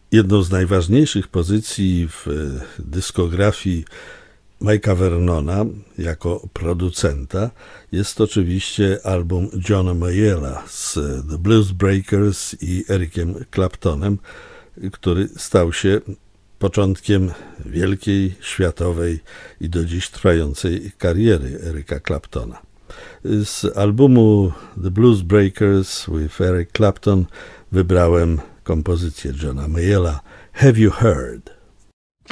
Jedną z najważniejszych pozycji w dyskografii Mike'a Vernona jako producenta jest oczywiście album Johna Mayalla z The Blues Breakers i Ericiem Claptonem, który stał się początkiem wielkiej, światowej i do dziś trwającej kariery Erica Claptona. Z albumu The Blues Breakers with Eric Clapton wybrałem kompozycję Johna Mayalla Have You Heard?